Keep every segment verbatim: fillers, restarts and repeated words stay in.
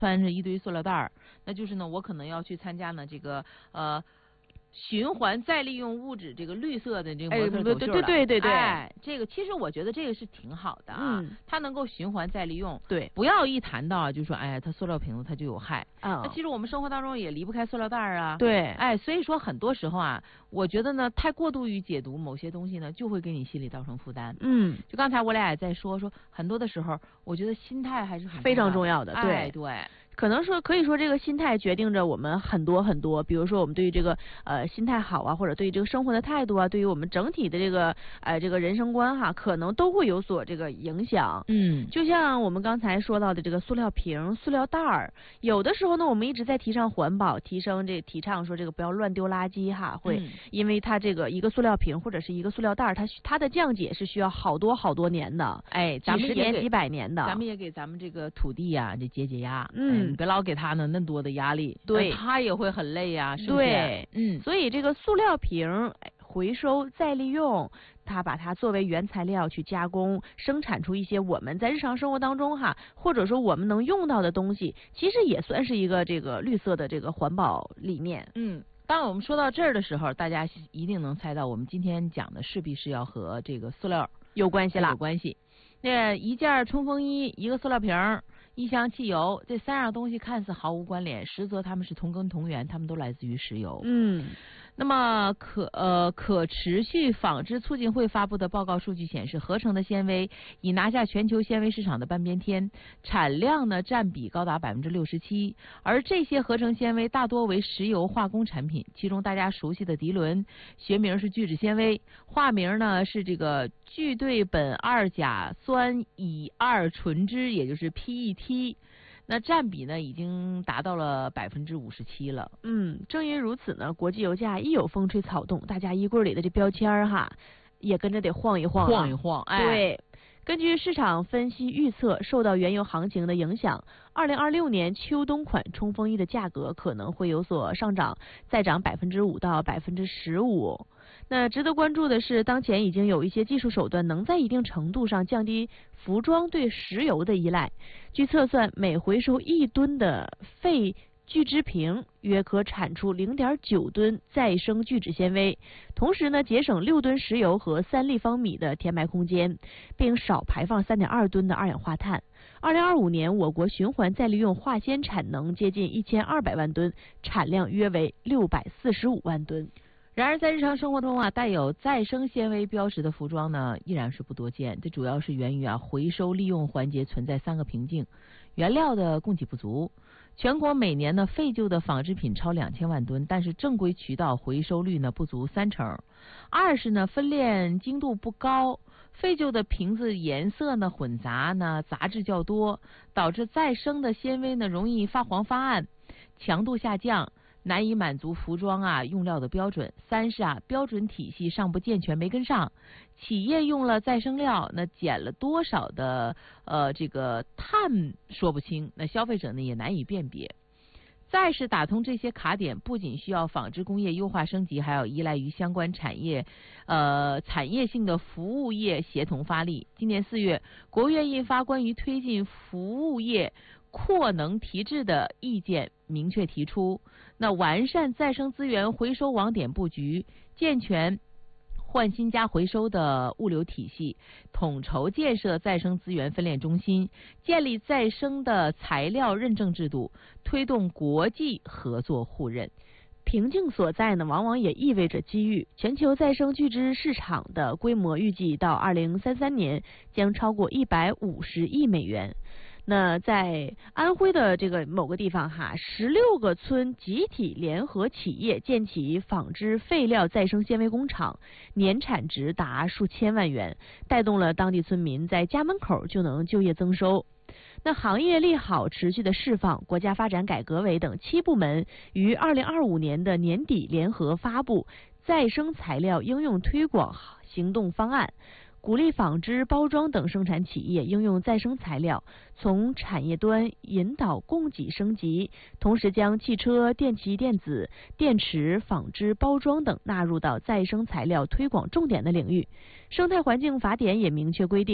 穿着一堆塑料袋儿，那就是呢，我可能要去参加呢这个呃。循环再利用物质这个绿色的这个模特走秀了， 对对对对， 哎，这个其实我觉得这个是挺好的啊， 嗯， 它能够循环再利用， 对， 不要一谈到就说哎，它塑料瓶子它就有害， 啊、 那其实我们生活当中也离不开塑料袋啊， 对， 哎，所以说很多时候啊，我觉得呢，太过度于解读某些东西呢，就会给你心里造成负担， 嗯， 就刚才我俩也在说说，很多的时候，我觉得心态还是很非常重要的，对、 哎、对。 可能说可以说这个心态决定着我们很多很多，比如说我们对于这个呃心态好啊，或者对于这个生活的态度啊，对于我们整体的这个呃这个人生观哈，可能都会有所这个影响。 嗯， 就像我们刚才说到的这个塑料瓶、塑料袋儿，有的时候呢，我们一直在提倡环保，提升这提倡说这个不要乱丢垃圾哈，会、嗯、因为它这个一个塑料瓶或者是一个塑料袋儿，它它的降解是需要好多好多年的， 哎， 几十年、几百年的。 咱们也给咱们这个土地呀、啊，这解解压， 嗯。 你别老给他呢那么多的压力， 对， 他也会很累呀、啊，是不是？ 对，嗯，所以这个塑料瓶回收再利用，它把它作为原材料去加工，生产出一些我们在日常生活当中哈，或者说我们能用到的东西，其实也算是一个这个绿色的这个环保理念。 嗯，当我们说到这儿的时候，大家一定能猜到，我们今天讲的势必是要和这个塑料有关系了， 有关系。那一件冲锋衣，一个塑料瓶儿。一箱汽油，这三样东西看似毫无关联，实则它们是同根同源，它们都来自于石油。 嗯， 那么可呃可持续纺织促进会发布的报告数据显示，合成的纤维已拿下全球纤维市场的半边天，产量呢占比高达百分之六十七，而这些合成纤维大多为石油化工产品，其中大家熟悉的涤纶，学名是聚酯纤维，化名呢是这个聚对苯二甲酸乙二醇酯，也就是 P E T。那占比呢，已经达到了百分之五十七了。 嗯，正因如此呢，国际油价一有风吹草动，大家衣柜里的这标签儿哈，也跟着得晃一晃、啊， 晃一晃。哎， 对。根据市场分析预测，受到原油行情的影响，二零二六年秋冬款冲锋衣的价格可能会有所上涨，再涨百分之五到百分之十五。那值得关注的是，当前已经有一些技术手段能在一定程度上降低服装对石油的依赖。据测算，每回收一吨的废聚酯瓶约可产出 零点九吨再生聚酯纤维，同时呢，节省六吨石油和三立方米的填埋空间，并少排放 三点二吨的二氧化碳。二零二五年，我国循环再利用化纤产能接近一千二百万吨，产量约为六百四十五万吨。 然而，在日常生活中啊，带有再生纤维标识的服装呢，依然是不多见。这主要是源于啊，回收利用环节存在三个瓶颈：原料的供给不足。全国每年呢，废旧的纺织品超两千万吨，但是正规渠道回收率呢不足三成。二是呢，分链精度不高，废旧的瓶子颜色呢混杂呢，杂质较多，导致再生的纤维呢容易发黄发暗，强度下降。难以满足服装啊用料的标准。三是啊标准体系尚不健全，没跟上。企业用了再生料，那减了多少的呃这个碳说不清，那消费者呢也难以辨别。再是打通这些卡点，不仅需要纺织工业优化升级，还要依赖于相关产业呃产业性的服务业协同发力。今年四月，国务院印发关于推进服务业扩能提质的意见，明确提出，那完善再生资源回收网点布局，健全换新加回收的物流体系，统筹建设再生资源分链中心，建立再生的材料认证制度，推动国际合作互认。 瓶颈所在呢，往往也意味着机遇。全球再生聚酯市场的规模预计到二零三三年将超过一百五十亿美元。那在安徽的这个某个地方哈，十六个村集体联合企业建起纺织废料再生纤维工厂，年产值达数千万元，带动了当地村民在家门口就能就业增收。那行业利好持续的释放，国家发展改革委等七部门于二零二五年的年底联合发布再生材料应用推广行动方案，鼓励纺织、包装等生产企业应用再生材料，从产业端引导供给升级，同时将汽车、电气电子、电池、纺织、包装等纳入到再生材料推广重点的领域。生态环境法典也明确规定，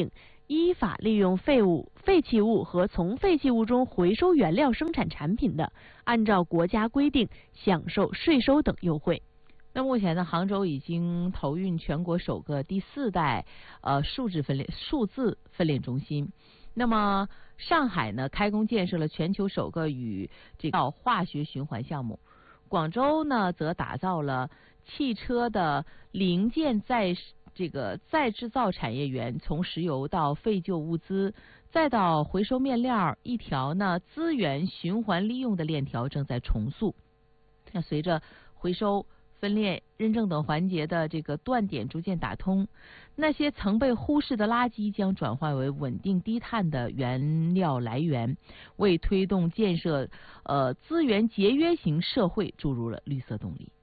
依法利用废物、废弃物和从废弃物中回收原料生产产品的，按照国家规定享受税收等优惠。 那目前呢，杭州已经投运全国首个第四代呃数字分裂数字分裂中心。那么上海呢，开工建设了全球首个与这个化学循环项目。广州呢，则打造了汽车的零件再这个再制造产业园，从石油到废旧物资，再到回收面料，一条呢资源循环利用的链条正在重塑。那随着回收、分裂、认证等环节的这个断点逐渐打通，那些曾被忽视的垃圾将转换为稳定低碳的原料来源，为推动建设呃资源节约型社会注入了绿色动力。